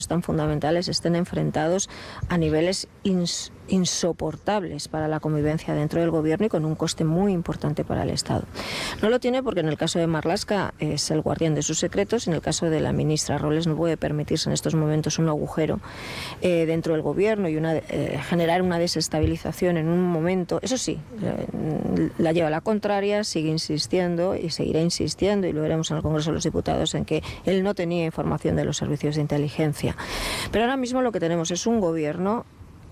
tan fundamentales estén enfrentados a niveles insoportables para la convivencia dentro del gobierno y con un coste muy importante para el Estado. No lo tiene porque en el caso de Marlaska es el guardián de sus secretos, en el caso de la ministra Robles no puede permitirse en estos momentos un agujero dentro del gobierno y generar una desestabilización en un momento. Eso sí, la lleva a la contraria, sigue insistiendo y seguirá insistiendo, y lo veremos en el Congreso de los Diputados, en que él no tenía información de los servicios de inteligencia. Pero ahora mismo lo que tenemos es un gobierno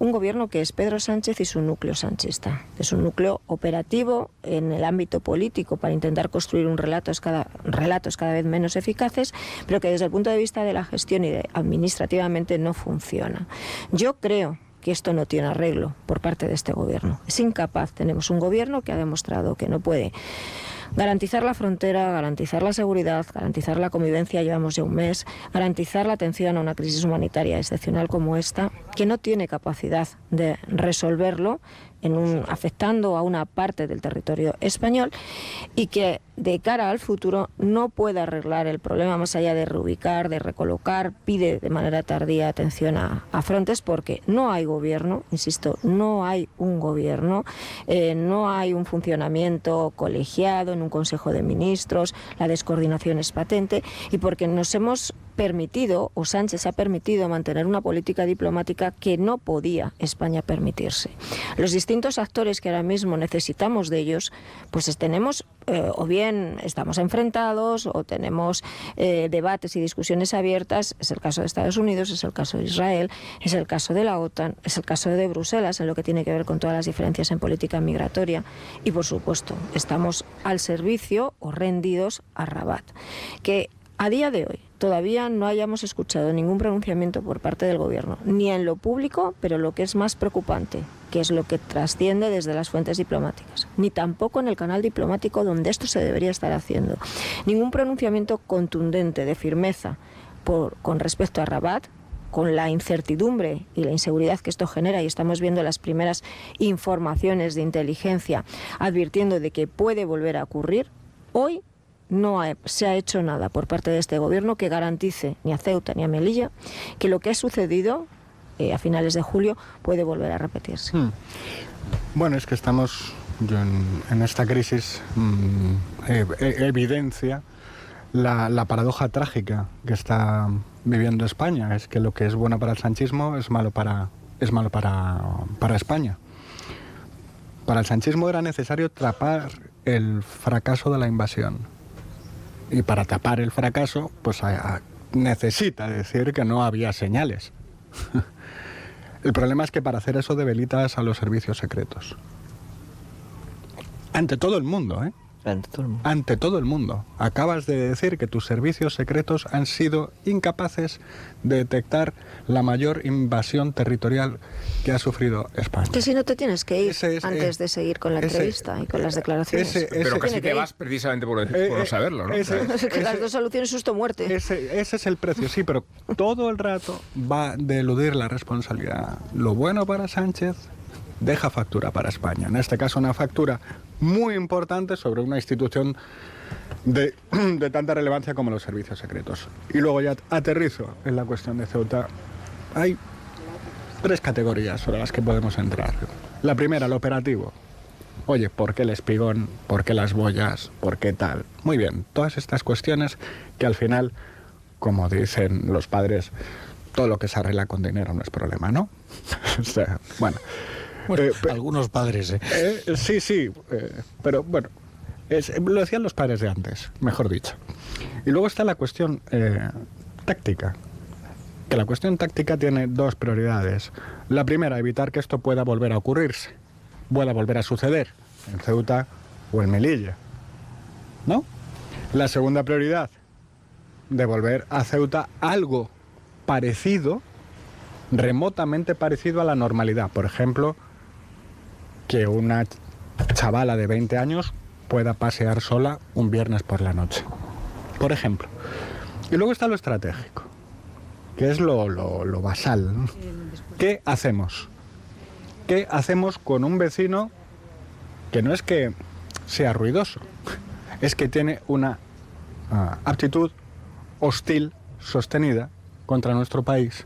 que es Pedro Sánchez y su núcleo sanchista. Es un núcleo operativo en el ámbito político para intentar construir relatos cada vez menos eficaces, pero que desde el punto de vista de la gestión y administrativamente no funciona. Yo creo que esto no tiene arreglo por parte de este gobierno. Es incapaz. Tenemos un gobierno que ha demostrado que no puede garantizar la frontera, garantizar la seguridad, garantizar la convivencia, llevamos ya un mes, garantizar la atención a una crisis humanitaria excepcional como esta, que no tiene capacidad de resolverlo afectando a una parte del territorio español, y que de cara al futuro no puede arreglar el problema más allá de reubicar, de recolocar. Pide de manera tardía atención a frontes porque no hay gobierno, insisto, no hay un gobierno, no hay un funcionamiento colegiado en un Consejo de Ministros, la descoordinación es patente, y porque nos hemos permitido, o Sánchez ha permitido, mantener una política diplomática que no podía España permitirse. Los distintos actores que ahora mismo necesitamos de ellos, pues tenemos, o bien estamos enfrentados, o tenemos debates y discusiones abiertas. Es el caso de Estados Unidos, es el caso de Israel, es el caso de la OTAN, es el caso de Bruselas, en lo que tiene que ver con todas las diferencias en política migratoria, y por supuesto estamos al servicio o rendidos a Rabat. Que a día de hoy todavía no hayamos escuchado ningún pronunciamiento por parte del gobierno, ni en lo público, pero lo que es más preocupante, que es lo que trasciende desde las fuentes diplomáticas, ni tampoco en el canal diplomático donde esto se debería estar haciendo. Ningún pronunciamiento contundente de firmeza con respecto a Rabat, con la incertidumbre y la inseguridad que esto genera, y estamos viendo las primeras informaciones de inteligencia advirtiendo de que puede volver a ocurrir. Hoy no se ha hecho nada por parte de este gobierno que garantice ni a Ceuta ni a Melilla que lo que ha sucedido a finales de julio puede volver a repetirse. Bueno, es que estamos en esta crisis, evidencia la paradoja trágica que está viviendo España. Es que lo que es bueno para el sanchismo es malo para España. Para el sanchismo era necesario tapar el fracaso de la invasión. Y para tapar el fracaso, pues necesita decir que no había señales. El problema es que para hacer eso debilitas a los servicios secretos. Ante todo el mundo, ¿eh? Ante todo el mundo. Acabas de decir que tus servicios secretos han sido incapaces de detectar la mayor invasión territorial que ha sufrido España. Que si no te tienes que ir antes de seguir con la entrevista y con las declaraciones. Pero casi te vas precisamente por no saberlo, ¿no? Que las dos soluciones susto-muerte. Ese es el precio, sí, pero todo el rato va de eludir la responsabilidad. Lo bueno para Sánchez deja factura para España. En este caso, una factura muy importante sobre una institución de tanta relevancia como los servicios secretos. Y luego ya aterrizo en la cuestión de Ceuta. Hay 3 categorías sobre las que podemos entrar. La primera, el operativo. Oye, ¿por qué el espigón? ¿Por qué las boyas? ¿Por qué tal? Muy bien, todas estas cuestiones que al final, como dicen los padres, todo lo que se arregla con dinero no es problema, ¿no? O sea, bueno, algunos padres, sí, pero bueno, lo decían los padres de antes, mejor dicho. Y luego está la cuestión táctica, que la cuestión táctica tiene 2 prioridades. La primera, evitar que esto pueda volver a ocurrirse, pueda volver a suceder en Ceuta o en Melilla, ¿no? La segunda prioridad, devolver a Ceuta algo parecido, remotamente parecido a la normalidad. Por ejemplo, que una chavala de 20 años pueda pasear sola un viernes por la noche, por ejemplo. Y luego está lo estratégico, que es lo basal, ¿no? ¿Qué hacemos? ¿Qué hacemos con un vecino que no es que sea ruidoso, es que tiene una actitud hostil sostenida contra nuestro país